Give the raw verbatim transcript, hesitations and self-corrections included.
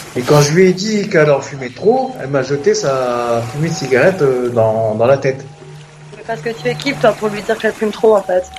Et quand je lui ai dit qu'elle en fumait trop, elle m'a jeté sa fumée de cigarette euh, dans, dans la tête. Mais parce que tu équipes, toi, pour lui dire qu'elle fume trop, en fait.